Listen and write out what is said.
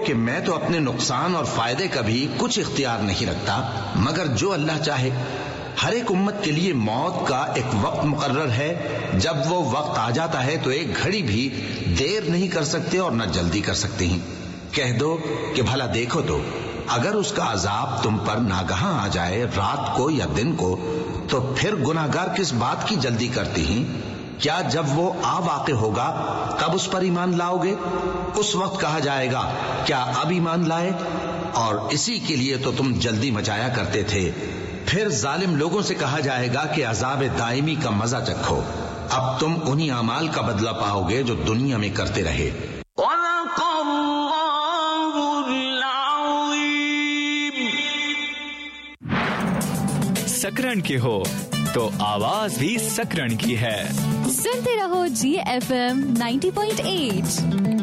کہ میں تو اپنے نقصان اور فائدے کا بھی کچھ اختیار نہیں رکھتا مگر جو اللہ چاہے. ہر ایک امت کے لیے موت کا ایک وقت مقرر ہے. جب وہ وقت آ جاتا ہے تو ایک گھڑی بھی دیر نہیں کر سکتے اور نہ جلدی کر سکتے ہیں. کہہ دو کہ بھلا دیکھو تو اگر اس کا عذاب تم پر ناگہاں آ جائے رات کو یا دن کو تو پھر گناہگار کس بات کی جلدی کرتی ہیں؟ کیا جب وہ آ واقع ہوگا تب اس پر ایمان لاؤ گے؟ اس وقت کہا جائے گا کیا اب ایمان لائے؟ اور اسی کے لیے تو تم جلدی مچایا کرتے تھے. پھر ظالم لوگوں سے کہا جائے گا کہ عذاب دائمی کا مزہ چکھو. اب تم انہی اعمال کا بدلہ پاؤ گے جو دنیا میں کرتے رہے. سکرن کی ہو تو آواز بھی سکرن کی ہے. سنتے رہو GFM 90.8.